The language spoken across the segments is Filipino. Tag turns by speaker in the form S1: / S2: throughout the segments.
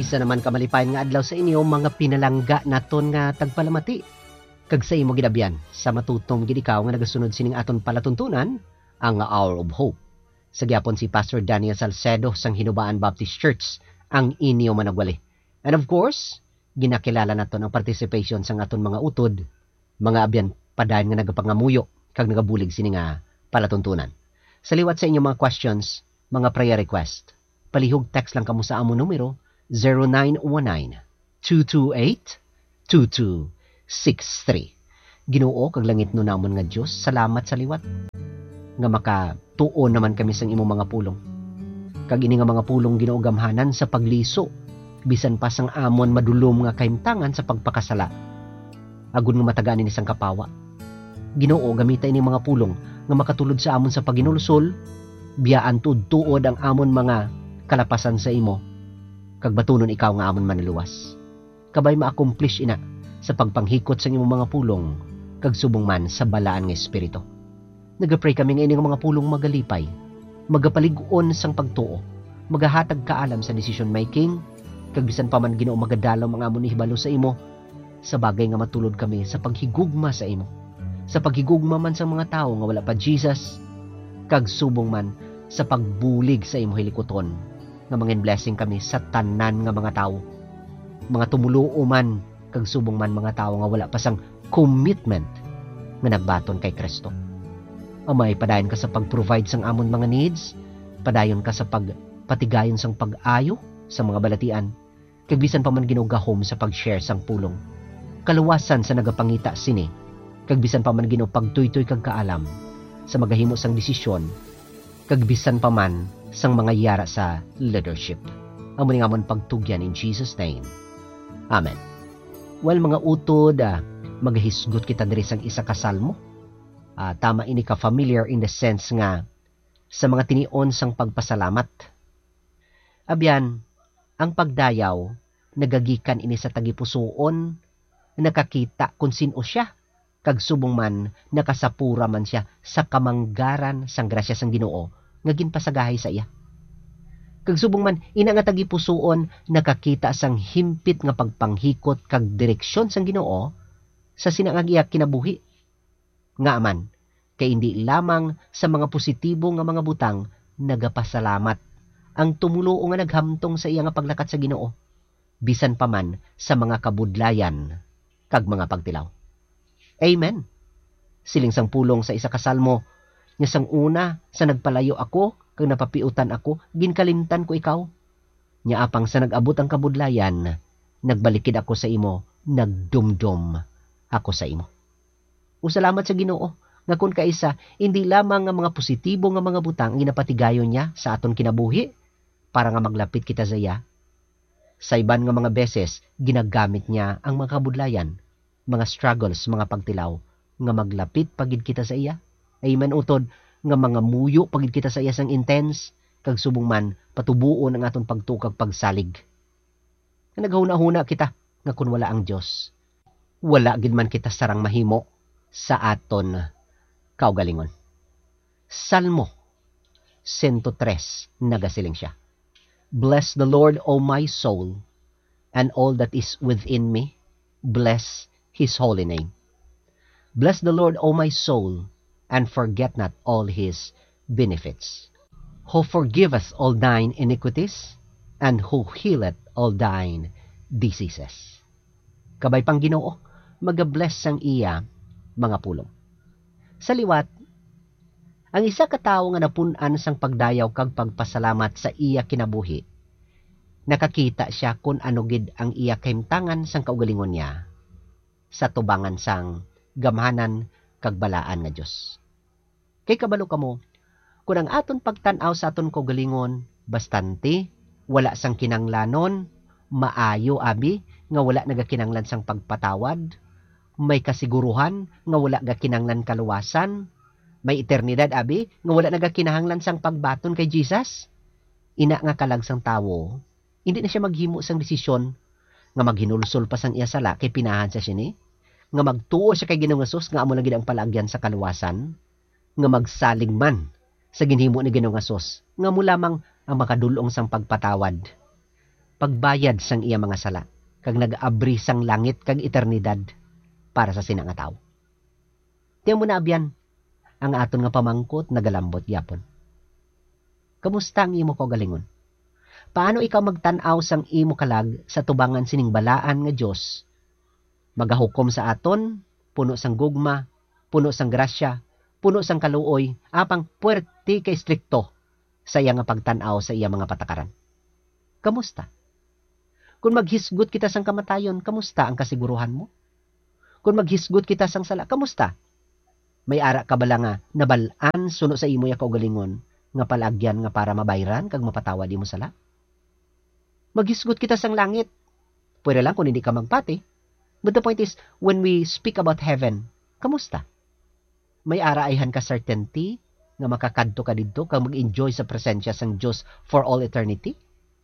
S1: Isa naman kamalipayan nga adlaw sa inyo mga pinalangga naton nga tagpalamati. Kag sa imo gidabyan sa matutom gid ikaw nga nagasunod sining aton palatuntunan ang Hour of Hope. Sa gyapon si Pastor Daniel Salcedo sang Hinubaan Baptist Church ang inyo managwali. And of course, ginakilala naton ang participation sang aton mga utod, mga abyan padayon nga nagapangamuyo kag nagabulig sini nga palatuntunan. Sa liwat sa inyong mga questions, mga prayer request, palihog text lang kamo sa among numero 0919-228-2263. Ginoo kag langit no namon nga Dios, salamat sa liwat nga makatuon naman kami sang imong mga pulong. Kag ini nga mga pulong Ginoo gamhanan sa pagliso bisan pa sang amon madulom nga kahimtangan sa pagpakasala. Agon nga matagaan ini sang kapawa. Ginoo gamita ini mga pulong nga makatulod sa amon sa paginulusol, biyaan tuod ang amon mga kalapasan sa imo. Kag batunon ikaw nga amon manaluwas. Kabay ma-accomplish ina sa pagpanghikot sa imong mga pulong kag subong man sa balaan nga espiritu. Nagapray kami nga ini nga mga pulong magalipay, magapalig-on sang pagtuo, magahatag kaalam sa decision making, kag bisan pa man Ginoo magadalaw ang amon ihibalo sa imo sa bagay nga matulod kami sa paghigugma sa imo. Sa paghigugma man sa mga tao nga wala pa Jesus, kag subong man sa pagbulig sa imo hilikoton nga mangin blessing kami sa tanan nga mga tao. Mga tumuluo man kag subong man mga tao nga wala pa sang commitment nga nagbaton kay Kristo. Amay padayon ka sa pag-provide sang amon mga needs, padayon ka sa pagpatigayon sang pag-ayo sa mga balatian, kag bisan pa man ginugahom sa pag-share sang pulong. Kaluwasan sa nagapangita sini, kag bisan pa man Ginoo pagtuytoy kag kaalam sa magahimo sang desisyon, kag bisan pa man sang mga yara sa leadership. Amo ni ngamon pagtugyan in Jesus name. Amen. Well mga utod, magahisgot kita diri sang isa ka salmo. Tama ini ka familiar in the sense nga sa mga tinion sang pagpasalamat. Abyan, ang pagdayaw nagagikan ini sa tagipusoon, nakakita kung sino siya, kag subong man nakasapura man siya sa kamanggaran sang grasya sang Ginoo nga ginpasagahay sa iya. Kag subong man ina nga tagipusoon nakakita sang himpit nga pagpanghikot kag direksyon sang Ginoo sa sinangag iya kinabuhi. Nga man kay indi lamang sa mga positibo nga mga butang nagapasalamat ang tumuluo nga naghamtong sa iya nga paglakat sa Ginoo, bisan pa man sa mga kabudlayan kag mga pagtilaw. Amen. Siling sang pulong sa isa ka salmo, nga sang una sa nagpalayo ako kag napapiutan ako, ginkalimtan ko ikaw. Nya apang sa nag-abot ang kabudlayan, nagbalikid ako sa imo, nagdumdum ako sa imo. Usalamat sa Ginoo nga kun kaisa hindi lamang nga mga positibo nga mga butang ginapatigayon niya sa aton kinabuhi para nga maglapit kita sa iya. Sa iban nga mga beses ginagamit niya ang mga kabudlayan, mga struggles, mga pagtilaw nga maglapit pagid kita sa iya. Amen utod nga mga muyo pagid kita sa iya sang intense kag subong man patubuon ang aton pagtukag pagsalig. Naghuna-huna kita nga kun wala ang Dios, wala gid man kita sarang mahimo sa aton kaugalingon. Salmo 103 nagasiling siya. Bless the Lord, O my soul, and all that is within me, bless His holy name. Bless the Lord, O my soul, and forget not all His benefits. Who forgiveth all thine iniquities, and who healeth all thine diseases. Kabay pang Ginoo, magabless sang iya mga pulong. Sa liwat, ang isa ka tawo nga napun-an sang pagdayaw kag pagpasalamat sa iya kinabuhi, nakakita siya kung ano gid ang iya kahimtangan sang kaugalingon niya sa tubangan sang gamhanan kag balaan nga Dios. Kay kabalo kamo, kung ang aton pagtan-aw sa aton kaugalingon bastante, wala sang kinanglanon, maayo abi nga wala nagakinanglan sang pagpatawad, may kasiguruhan nga wala gakinanglan kaluwasan, may eternidad abi nga wala nagakinahanglan sang pagbaton kay Jesus. Ina nga kalagsang tawo, hindi na siya maghimo sang desisyon nga maghinulsol pa sang iya sala kay pinahan sa sini, nga magtuo siya kay Ginoong Hesus nga amo lang gid ang palagyan sa kaluwasan, nga magsalig man sa ginhimo ni Ginoong Hesus nga mo lamang ang makadulong sang pagpatawad. pagbayad sang iya mga sala, kag nag-abri sang langit kag eternidad para sa sinang nga tao. Tiyan mo na abyan, ang aton nga pamangkot nagalambot yapon. Kamusta ang imo kaugalingon? Paano ikaw magtan-aw sang imo kalag sa tubangan sining balaan nga Dios? Magahukom sa aton, puno sang gugma, puno sang grasya, puno sang kaluoy, apang puwerte kay strikto sa iya nga pagtan-aw sa iya mga patakaran. Kamusta? Kung maghisgot kita sang kamatayon, kamusta ang kasiguruhan mo? Kung maghisgot kita sang sala, kamusta? May ara ka bala nga nabalaan suno sa imo ya kaugalingon nga palagyan nga para mabayran kag mapatawad imo sala? Maghisgot kita sang langit. Pwede lang kung hindi ka magpati. But the point is, when we speak about heaven, kamusta? May ara ayhan ka certainty nga makakadto ka didto kag mag-enjoy sa presensya sang Dios for all eternity?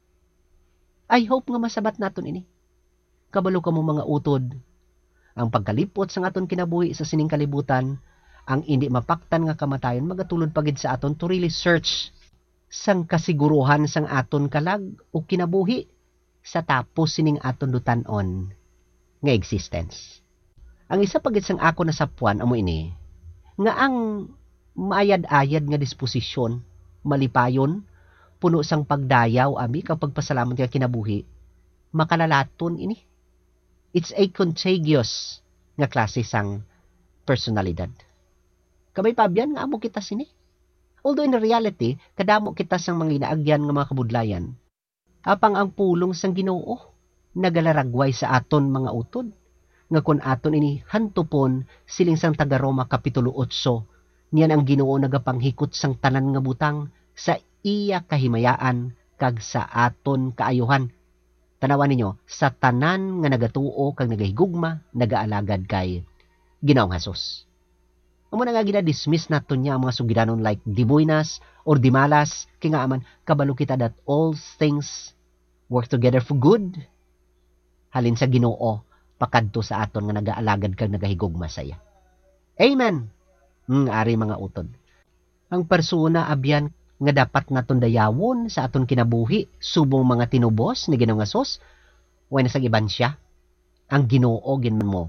S1: I hope nga masabat naton ini. Kabalo ka mo mga utod. Ang pagkalipot sang aton kinabuhi sa sining kalibutan, ang hindi mapaktan nga kamatayon magatulod pagid sa aton to really search sang kasiguruhan sang aton kalag o kinabuhi sa tapos sining aton dutan-on nga existence. Ang isa pagid sang ako na sapwan amo ini nga ang maayad-ayad nga disposisyon, malipayon, puno sang pagdayaw abi kapag pasalamat nga kinabuhi, makalalaton ini. It's a contagious nga klase sang personalidad. Kabay pabyan nga amo kita sini. Although in reality, kadamo kita sang mga inaagyan nga mga kabudlayan, apang ang pulong sang Ginoo nagalaragway sa aton mga utod, nga kun aton ini hantupon siling sang taga Roma kapitulo 8, niyan ang Ginoo nagapanghikot sang tanan nga butang sa iya kahimayaan kag sa aton kaayuhan. Tanawan ninyo, sa tanan nga nagatuo kag nagahigugma, nagaalagad kay Ginoong Hesus. Amo na nga gina-dismiss naton niya ang mga sugidanon like dibuinas or dimalas, kaya nga aman, kabalo kita that all things work together for good. Halin sa Ginoo, pakadto sa aton nga nagaalagad kag nagahigugma saya. Amen! Ari mga utod. Ang persona abyan nga dapat naton dayawon sa aton kinabuhi, subong mga tinubos ni Ginoong Hesus, when sa iban siya, ang Ginoo ginman mo,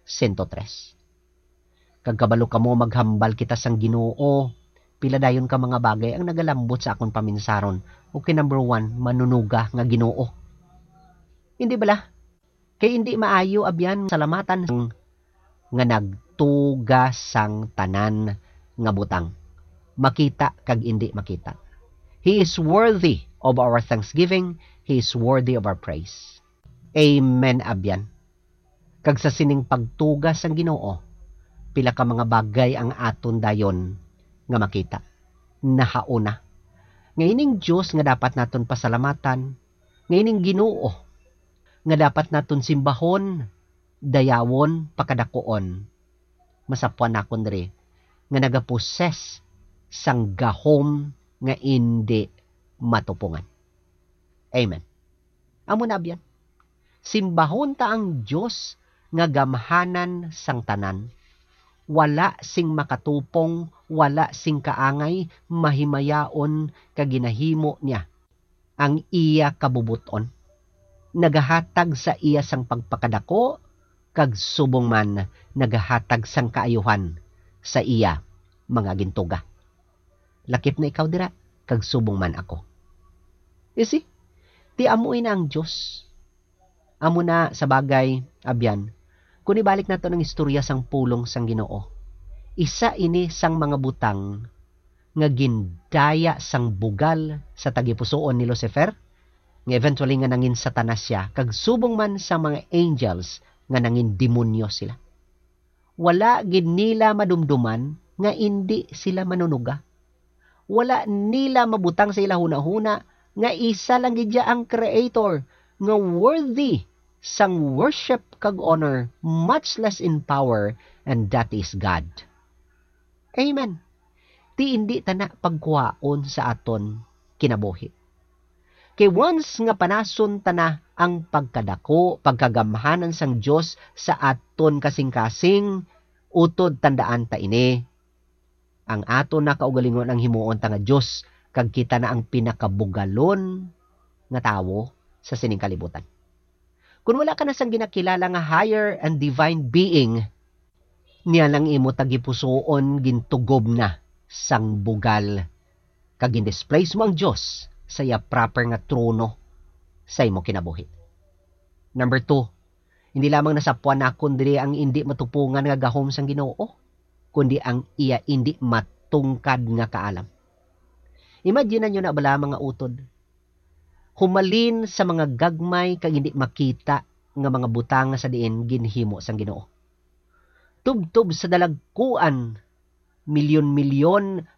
S1: 103. Kag kabalo ka mo maghambal kita sang Ginoo, pila dayon ka mga bagay ang nagalambot sa akon paminsaron. Okay, number 1, manunuga nga Ginoo. Hindi bala? Kay hindi maayo abyan salamatan nga nagtuga sang tanan nga butang. Makita kag hindi makita. He is worthy of our thanksgiving. He is worthy of our praise. Amen abyan. Kag sa sining pagtuga sang Ginoo, pila ka mga bagay ang aton dayon nga makita. Nahauna. Ngayining Diyos nga dapat naton pasalamatan, ngayining Ginoo nga dapat naton simbahon, dayawon, pakadakoon. Masapuan nakon diri nga nagaposes sang gahom nga hindi matupungan. Amen. Amo na abyan. Simbahon ta ang Diyos nga gamhanan sang tanan. Wala sing makatupong, wala sing kaangay, mahimayaon kaginahimo niya ang iya kabubuton. Nagahatag sa iya sang pagpakadako, kag subong man nagahatag sang kaayuhan sa iya mga gintuga. Lakip na ikaw dira, kag subong man ako. You see, ti amuin na ang Diyos. Amo na sa bagay, abyan, kung ibalik nato ng istorya sang pulong sang Ginoo, isa ini sang mga butang nga gindaya sang bugal sa tagipusoon ni Lucifer, nga eventually nga nangin Satanas siya, kag subong man sa mga angels nga nangin demonyo sila. Wala gid nila madumduman nga hindi sila manunuga. Wala nila mabutang sa ila hunahuna nga isa lang gid ang creator nga worthy sang worship kag honor, much less in power, and that is God. Amen. Ti hindi ta na pagkuhaon sa aton kinabuhi. Kay once nga panason ta na ang pagkadako, pagkagamhanan sang Dios sa aton kasing-kasing, utod tandaan ta ini. Ang aton na kaugalingon ang himuon ta nga Dios, kag kita na ang pinakabugalon nga tawo, sa sining kalibutan. Kung wala ka na sang ginakilala nga higher and divine being, niya lang imo tagipusoon gintugob na sang bugal kag in-displace mo ang Dios sa iya proper nga trono sa imo kinabuhi. Number 2, hindi lamang nasapuan na kundi ang hindi matupungan nga gahom sang Ginoo, kundi ang iya hindi matungkad nga kaalam. Imagine nyo na bala mga utod, humalin sa mga gagmay kag hindi makita nga mga butang sa diin ginhimo sang Ginoo. Tubtob sa dalagkuan, milyon-milyon